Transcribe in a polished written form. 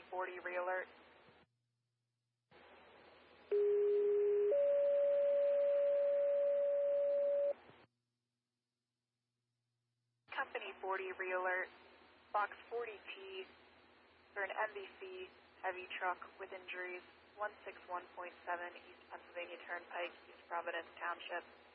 40 realert. Company 40 realert. Box 40T for an MVC heavy truck with injuries, 161.7 East Pennsylvania Turnpike, East Providence Township.